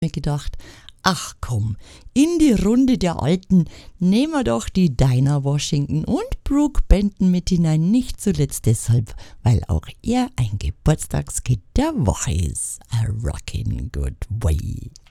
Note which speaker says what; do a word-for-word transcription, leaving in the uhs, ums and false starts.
Speaker 1: mir gedacht, ach komm, in die Runde der Alten nehmen wir doch die Dinah Washington und Brooke Benton mit hinein, nicht zuletzt deshalb, weil auch er ein Geburtstagskind der Woche ist. A rockin' good way.